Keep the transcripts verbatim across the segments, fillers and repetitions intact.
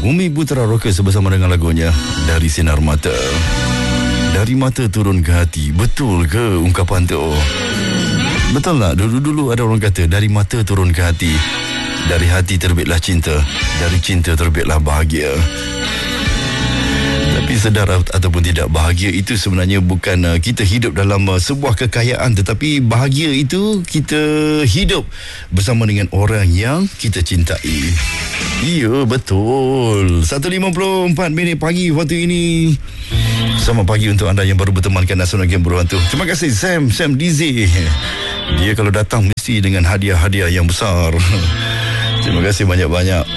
Umi Putra Rockers bersama dengan lagunya Dari Sinar Mata. Dari mata turun ke hati. Betul ke ungkapan tu? Betul tak? Dulu-dulu ada orang kata dari mata turun ke hati, dari hati terbitlah cinta, dari cinta terbitlah bahagia. Tapi sedar ataupun tidak, bahagia itu sebenarnya bukan uh, kita hidup dalam uh, sebuah kekayaan, tetapi bahagia itu kita hidup bersama dengan orang yang kita cintai. Ya, betul. satu lima puluh empat minit pagi waktu ini. Selamat pagi untuk anda yang baru bertemankan Nasional Game Berhantu. Terima kasih Sam, Sam D Z. Dia kalau datang mesti dengan hadiah-hadiah yang besar. Terima kasih banyak-banyak.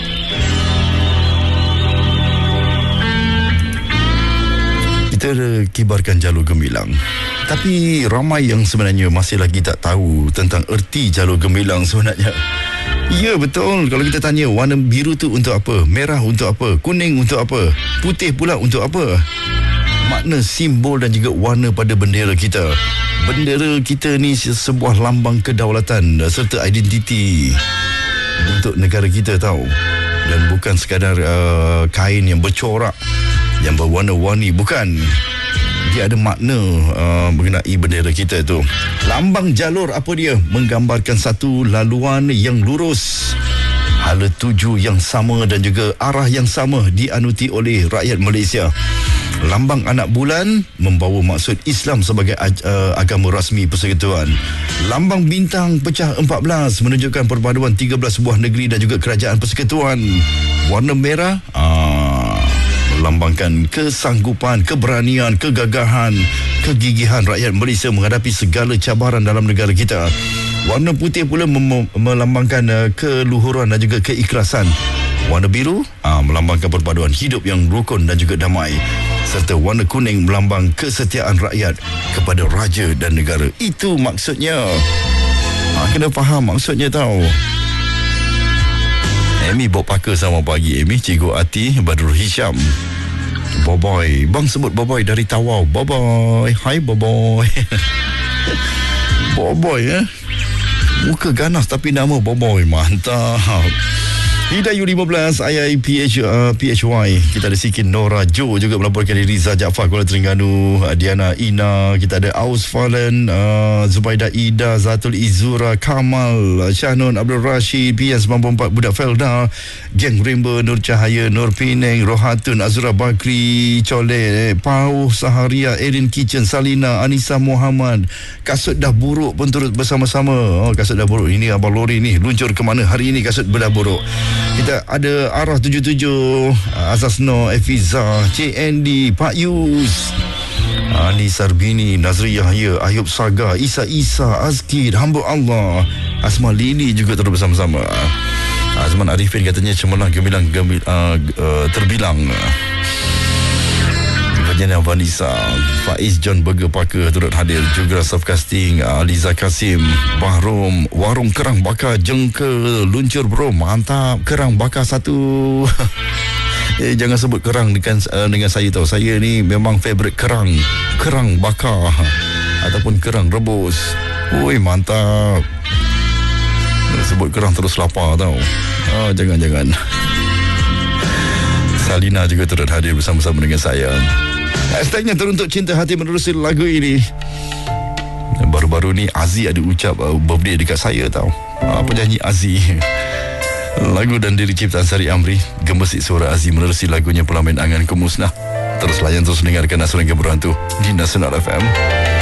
Kita kibarkan jalur gemilang, tapi ramai yang sebenarnya masih lagi tak tahu tentang erti jalur gemilang sebenarnya. Ya, betul. Kalau kita tanya warna biru tu untuk apa, merah untuk apa, kuning untuk apa, putih pula untuk apa, makna, simbol dan juga warna pada bendera kita. Bendera kita ni sebuah lambang kedaulatan serta identiti untuk negara kita, tahu. Dan bukan sekadar uh, kain yang bercorak, yang berwarna-warni, bukan. Dia ada makna uh, mengenai bendera kita tu. Lambang jalur apa dia? Menggambarkan satu laluan yang lurus, hala tuju yang sama dan juga arah yang sama dianuti oleh rakyat Malaysia. Lambang anak bulan membawa maksud Islam sebagai uh, agama rasmi persekutuan. Lambang bintang pecah empat belas menunjukkan perpaduan tiga belas buah negeri dan juga kerajaan persekutuan. Warna merah uh, melambangkan kesanggupan, keberanian, kegagahan, kegigihan rakyat Malaysia menghadapi segala cabaran dalam negara kita. Warna putih pula mem- melambangkan uh, keluhuran dan juga keikhlasan. Warna biru uh, melambangkan perpaduan hidup yang rukun dan juga damai. Serta warna kuning melambang kesetiaan rakyat kepada raja dan negara. Itu maksudnya. Ha, kena faham maksudnya, tahu. Amy bawa pakar sama pagi. Amy, Cikgu Ati, Badrul Hisham. Boboy. Bang sebut Boboy dari Tawau. Boboy. Hai Boboy. Boboy, eh. Muka ganas tapi nama Boboy. Mantap. Hidayu lima belas, I I P H, uh, P H Y. Kita ada Sikin Nora Jo juga melaporkan dari Riza Jaafar Kuala Terengganu, uh, Diana Ina. Kita ada Aus Falen, uh, Zubaida Ida, Zatul Izura, Kamal, uh, Syahnun Abdul Rashid, P S sembilan puluh empat Budak Felda, Geng Rimba, Nur Cahaya, Nur Penang, Rohatun, Azura Bakri, Cole, Pau Saharia, Erin Kitchen, Salina, Anissa Muhammad. Kasut dah buruk pun turut bersama-sama. Oh, kasut dah buruk. Ini Abang Lori ni luncur ke mana hari ini kasut dah buruk. Kita ada Arah tujuh tujuh, Azaz Noh, Efiza, C N D, Pak Yus, Ani Sarbini, Nazri Yahya, Ayub Saga, Isa Isa, Azkid, Hamba Allah, Asma Lili juga terus bersama-sama. Azman Arifin katanya cemerlang gemilang gemil, uh, uh, terbilang. Jenna Vanessa, Faiz John Burger Parker turut hadir juga. Self-casting Aliza Kasim, Bahrom, Warung Kerang Bakar Jengke luncur bro, mantap. Kerang bakar satu. Eh, jangan sebut kerang dengan, uh, dengan saya tahu. Saya ni memang favourite kerang. Kerang bakar ataupun kerang rebus. Oi, mantap. Sebut kerang terus lapar tau. Oh, jangan-jangan. Salina juga turut hadir bersama-sama dengan saya. Hashtagnya teruntuk cinta hati menerusi lagu ini. Baru-baru ni Aziz ada ucap uh, birthday dekat saya tau. uh, Penyanyi Aziz. Lagu dan diri ciptaan Sari Amri. Gemesit suara Aziz menerusi lagunya Pelamin Angan Kemusnah. Terus layan, terus dengarkan Nasional Game Berhantu di Nasional F M.